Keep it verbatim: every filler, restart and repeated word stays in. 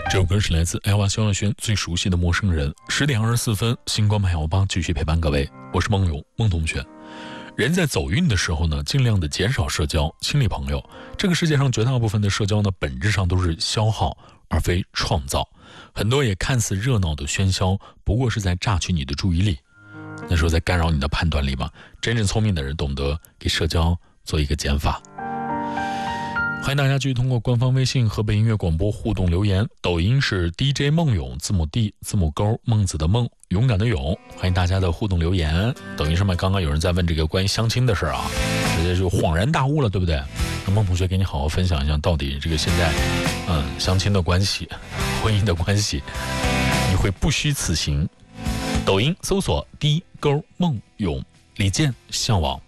这首歌是来自艾娃萧亚轩最熟悉的陌生人。十点二十四分，星光派幺八继续陪伴各位，我是梦勇孟同学。人在走运的时候呢，尽量的减少社交，清理朋友。这个世界上绝大部分的社交呢，本质上都是消耗而非创造。很多也看似热闹的喧嚣，不过是在榨取你的注意力，那时候在干扰你的判断力嘛。真正聪明的人懂得给社交做一个减法。欢迎大家继续通过官方微信河北音乐广播互动留言，抖音是 D J 梦勇，字母 D 字母勾孟子的孟，勇敢的勇。欢迎大家的互动留言。抖音上面刚刚有人在问这个关于相亲的事啊，大家就恍然大悟了，对不对？那孟同学给你好好分享一下，到底这个现在嗯相亲的关系，婚姻的关系，你会不虚此行。抖音搜索 D 勾孟勇，李健向往。